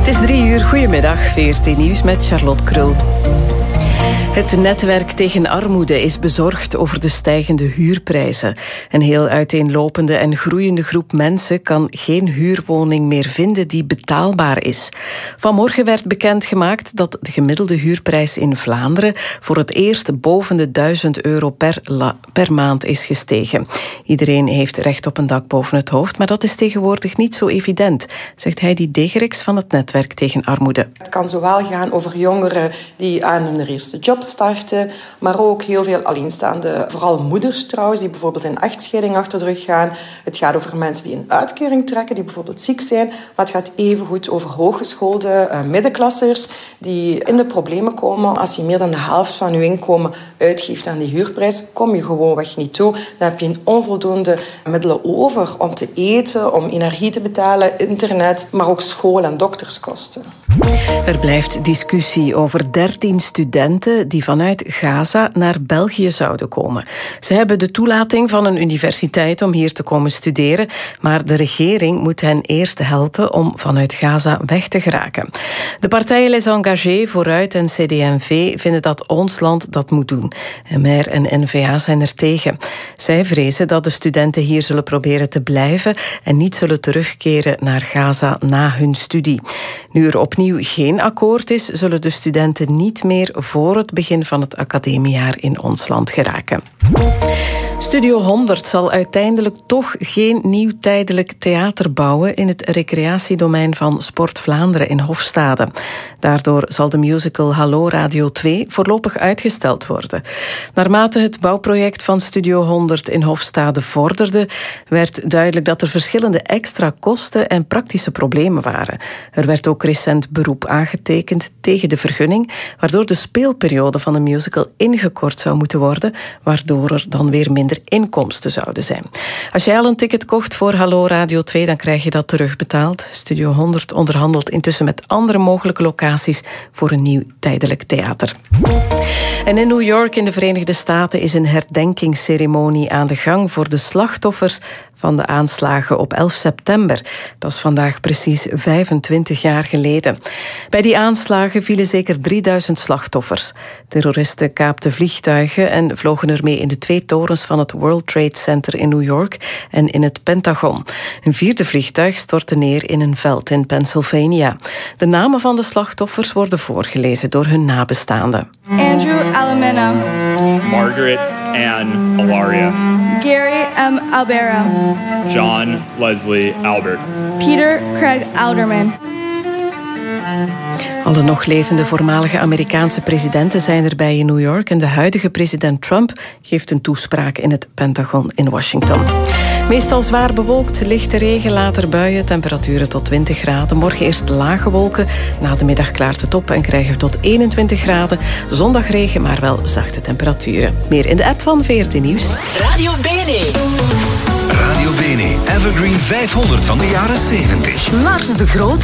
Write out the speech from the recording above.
Het is 3 uur. Goedemiddag, VRT Nieuws met Charlotte Krul. Het netwerk tegen armoede is bezorgd over de stijgende huurprijzen. Een heel uiteenlopende en groeiende groep mensen kan geen huurwoning meer vinden die betaalbaar is. Vanmorgen werd bekendgemaakt dat de gemiddelde huurprijs in Vlaanderen voor het eerst boven de €1000 per maand is gestegen. Iedereen heeft recht op een dak boven het hoofd, maar dat is tegenwoordig niet zo evident, zegt Heidi Degerix van het netwerk tegen armoede. Het kan zowel gaan over jongeren die aan hun eerste job starten, maar ook heel veel alleenstaande, vooral moeders trouwens, die bijvoorbeeld een echtscheiding achter de rug gaan. Het gaat over mensen die een uitkering trekken, die bijvoorbeeld ziek zijn, maar het gaat evengoed over hooggeschoolde middenklassers die in de problemen komen. Als je meer dan de helft van je inkomen uitgeeft aan die huurprijs, kom je gewoonweg niet toe. Dan heb je onvoldoende middelen over om te eten, om energie te betalen, internet, maar ook school- en dokterskosten. Er blijft discussie over 13 studenten die vanuit Gaza naar België zouden komen. Ze hebben de toelating van een universiteit om hier te komen studeren, maar de regering moet hen eerst helpen om vanuit Gaza weg te geraken. De partijen Les Engagés, Vooruit en CD&V vinden dat ons land dat moet doen. MR en N-VA zijn er tegen. Zij vrezen dat de studenten hier zullen proberen te blijven en niet zullen terugkeren naar Gaza na hun studie. Nu er opnieuw geen akkoord is, zullen de studenten niet meer voor het begin van het academiejaar in ons land geraken. Studio 100 zal uiteindelijk toch geen nieuw tijdelijk theater bouwen in het recreatiedomein van Sport Vlaanderen in Hofstade. Daardoor zal de musical Hallo Radio 2 voorlopig uitgesteld worden. Naarmate het bouwproject van Studio 100 in Hofstade vorderde, werd duidelijk dat er verschillende extra kosten en praktische problemen waren. Er werd ook recent beroep aangetekend tegen de vergunning, waardoor de speelperiode van de musical ingekort zou moeten worden, waardoor er dan weer minder inkomsten zouden zijn. Als jij al een ticket kocht voor Hallo Radio 2, dan krijg je dat terugbetaald. Studio 100 onderhandelt intussen met andere mogelijke locaties voor een nieuw tijdelijk theater. En in New York in de Verenigde Staten is een herdenkingsceremonie aan de gang voor de slachtoffers van de aanslagen op 11 september. Dat is vandaag precies 25 jaar geleden. Bij die aanslagen vielen zeker 3000 slachtoffers. Terroristen kaapten vliegtuigen en vlogen ermee in de 2 torens van het World Trade Center in New York en in het Pentagon. Een 4e vliegtuig stortte neer in een veld in Pennsylvania. De namen van de slachtoffers worden voorgelezen door hun nabestaanden. Andrew Alamena. Margaret Ann Alaria. Gary M. Albera. John Leslie Albert. Peter Craig Alderman. Alle nog levende voormalige Amerikaanse presidenten zijn erbij in New York en de huidige president Trump geeft een toespraak in het Pentagon in Washington. Meestal zwaar bewolkt, lichte regen, later buien, temperaturen tot 20 graden. Morgen eerst lage wolken, na de middag klaart het op en krijgen we tot 21 graden. Zondag regen, maar wel zachte temperaturen. Meer in de app van VRT Nieuws. Radio Bene. Radio Bene, Evergreen 500 van de jaren 70. Lars de Groot